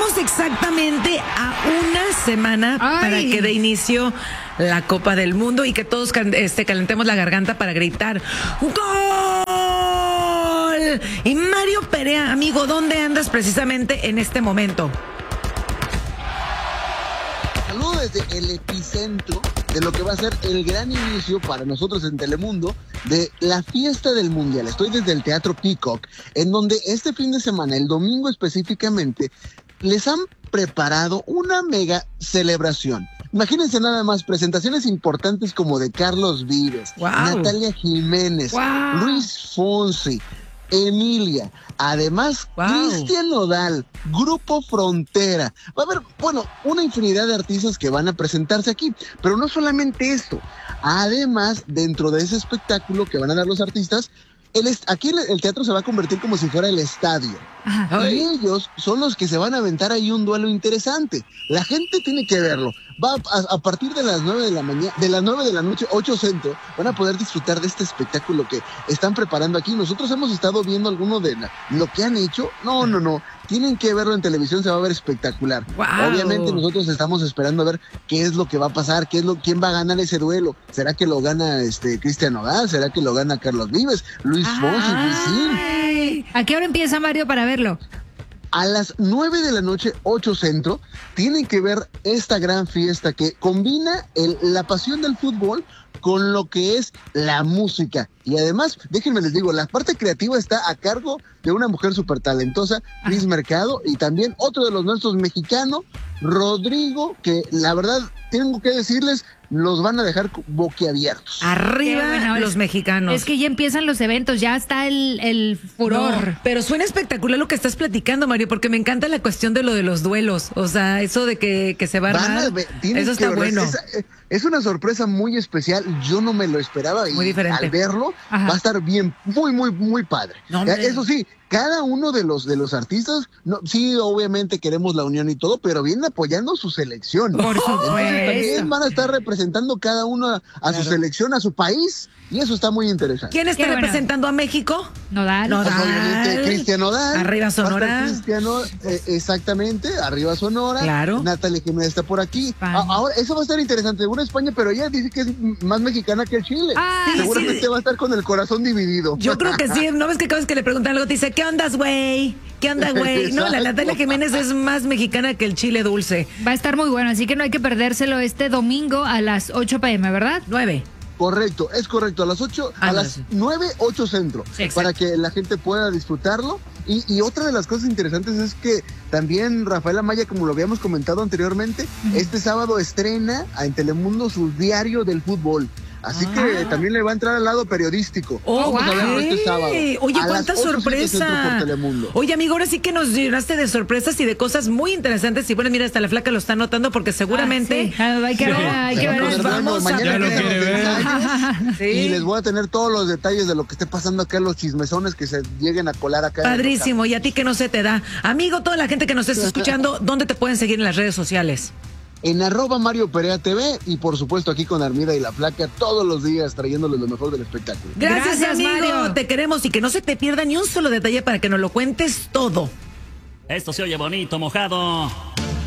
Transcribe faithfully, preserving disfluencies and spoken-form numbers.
Estamos exactamente a una semana Ay. para que dé inicio la Copa del Mundo y que todos este, calentemos la garganta para gritar ¡Gol! Y Mario Perea, amigo, ¿dónde andas precisamente en este momento? Saludo desde el epicentro de lo que va a ser el gran inicio para nosotros en Telemundo de la fiesta del Mundial. Estoy desde el Teatro Peacock, en donde este fin de semana, el domingo específicamente, les han preparado una mega celebración. Imagínense nada más, presentaciones importantes como de Carlos Vives, Wow. Natalia Jiménez, Wow. Luis Fonsi, Emilia, además Wow. Cristian Nodal, Grupo Frontera. Va a haber, bueno, una infinidad de artistas que van a presentarse aquí, pero no solamente esto. Además, dentro de ese espectáculo que van a dar los artistas, el est- aquí el, el teatro se va a convertir como si fuera el estadio. Ajá. Y ellos son los que se van a aventar ahí un duelo interesante. La gente tiene que verlo. Va a, a partir de las nueve de la mañana, de las nueve de la noche, ocho centro, van a poder disfrutar de este espectáculo que están preparando aquí. Nosotros hemos estado viendo alguno de la- lo que han hecho. No, no, no. Tienen que verlo en televisión, se va a ver espectacular. Wow. Obviamente nosotros estamos esperando a ver qué es lo que va a pasar, qué es lo, quién va a ganar ese duelo. ¿Será que lo gana este Cristian Nodal? ¿Será que lo gana Carlos Vives? Luis Fonsi, Wisin. Ay. ¿A qué hora empieza, Mario, para verlo? A las nueve de la noche, ocho centro, tienen que ver esta gran fiesta que combina el- la pasión del fútbol con lo que es la música. Y además, déjenme les digo, la parte creativa está a cargo de una mujer súper talentosa, Cris Mercado, y también otro de los nuestros mexicanos, Rodrigo, que la verdad, tengo que decirles, los van a dejar boquiabiertos. Arriba Qué bueno, los es- mexicanos. Es que ya empiezan los eventos, ya está el, el furor. No, pero suena espectacular lo que estás platicando, Mario, porque me encanta la cuestión de lo de los duelos. O sea, eso de que, que se va a Van a armar, ver, tienen eso que está ver, bueno. Es, es una sorpresa muy especial. Yo no me lo esperaba y Muy diferente. al verlo Ajá. va a estar bien, muy, muy, muy padre. No, hombre. Eso sí, cada uno de los de los artistas, no, sí, obviamente queremos la unión y todo, pero vienen apoyando su selección. Por Entonces, también supuesto. van a estar representando cada uno a, a su Claro. selección, a su país, y eso está muy interesante. ¿Quién está Qué bueno. representando a México? Nodal. Nodal. Pues, obviamente, Cristian Nodal. Arriba Va a estar Sonora. Cristiano, eh, exactamente, arriba Sonora. Claro. Natalia Jiménez está por aquí. España. A- ahora, eso va a estar interesante. Una España, pero ella dice que es más mexicana que el Chile. Ah, sí, Seguramente sí. va a estar con el corazón dividido. Yo creo que sí. ¿No ves que cada vez que le preguntan algo te dice, ¿qué ondas, güey? ¿Qué onda, güey? No, la Exacto. Natalia Jiménez es más mexicana que el chile dulce. Va a estar muy bueno, así que no hay que perdérselo este domingo a las ocho pm, ¿verdad? Nueve. Correcto, es correcto. A las ocho, Ah, a no, las sí. nueve, ocho centro. Sí, exacto. Para que la gente pueda disfrutarlo. Y, y otra de las cosas interesantes es que también Rafael Amaya, como lo habíamos comentado anteriormente, este sábado estrena en Telemundo su diario del fútbol. Así que también le va a entrar al lado periodístico. Oh, Vamos a verlo este sábado. Oye, a cuánta las ocho, siete sorpresa. centro por Telemundo. Oye, amigo, ahora sí que nos llenaste de sorpresas y de cosas muy interesantes. Y bueno, mira, hasta la flaca lo está notando porque seguramente Ah, sí. Ah, hay que ver, hay Se que va a ver. poner Nos bueno. vamos a Mañana ver. empiezan Ya lo los quiere ver. detalles. Sí. Y les voy a tener todos los detalles de lo que esté pasando acá, los chismesones que se lleguen a colar acá. en el Padrísimo, y a ti que no se te da. Amigo, toda la gente que nos está escuchando, ¿dónde te pueden seguir en las redes sociales? En arroba Mario Perea T V y por supuesto aquí con Armida y la Flaca todos los días trayéndoles lo mejor del espectáculo. Gracias, Gracias, amigo. Mario. Te queremos y que no se te pierda ni un solo detalle para que nos lo cuentes todo. Esto se oye bonito, mojado.